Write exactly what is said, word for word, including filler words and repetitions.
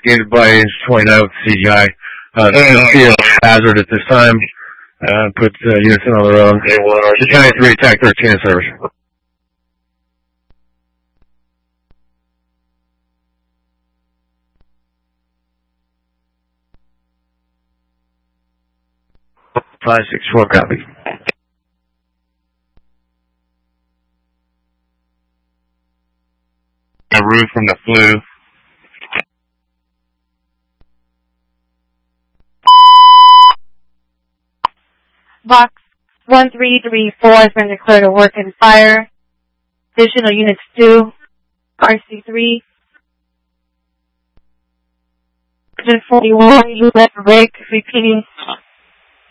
indicated by twenty-nine with C G I. Uh, field hazard at this time. Uh, put uh, units in on their own. ninety-three, attack thirteen in service. five six four, copy. A roof from the flu. Box one three three four has been declared a work and fire. Additional units due. R C three. forty-one, you left break, repeating.